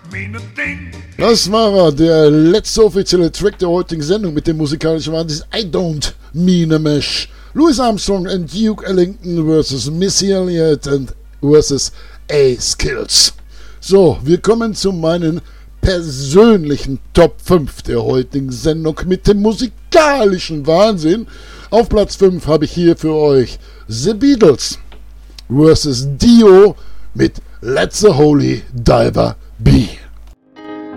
Das war der letzte offizielle Track der heutigen Sendung mit dem musikalischen Wahnsinn I Don't Mean a Mesh. Louis Armstrong and Duke Ellington vs. Missy Elliott and vs. A-Skills. So, wir kommen zu meinen persönlichen Top 5 der heutigen Sendung mit dem musikalischen Wahnsinn. Auf Platz 5 habe ich hier für euch The Beatles vs. Dio mit Let the Holy Diver Be.